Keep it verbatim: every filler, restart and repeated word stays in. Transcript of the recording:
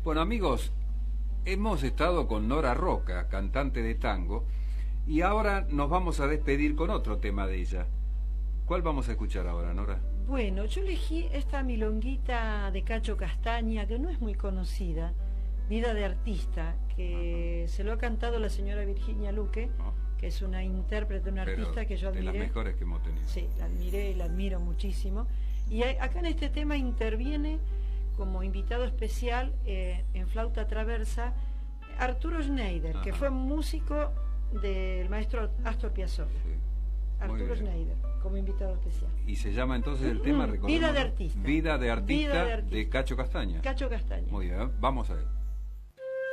Bueno, amigos, hemos estado con Nora Roca, cantante de tango, y ahora nos vamos a despedir con otro tema de ella. ¿Cuál vamos a escuchar ahora, Nora? Bueno, yo elegí esta milonguita de Cacho Castaña, que no es muy conocida, Vida de Artista, que uh-huh. se lo ha cantado la señora Virginia Luque, uh-huh. que es una intérprete, una Pero artista que yo admiré. De las mejores que hemos tenido. Sí, la admiré y la admiro muchísimo. Y acá en este tema interviene como invitado especial eh, en flauta traversa Arturo Schneider, uh-huh. que fue músico del maestro Astor Piazzolla. Sí. Arturo Schneider, como invitado especial. ¿Y se llama entonces el tema? Vida de Artista. Vida de Artista, Vida de, artista. de Cacho Castaña. Cacho Castaña. Muy bien, vamos a ver.